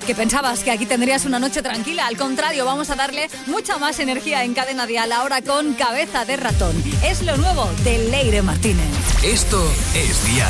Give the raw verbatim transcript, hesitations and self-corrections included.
que pensabas que aquí tendrías una noche tranquila. Al contrario, vamos a darle mucha más energía en Cadena Dial, ahora con Cabeza de Ratón. Es lo nuevo de Leire Martínez. Esto es Dial.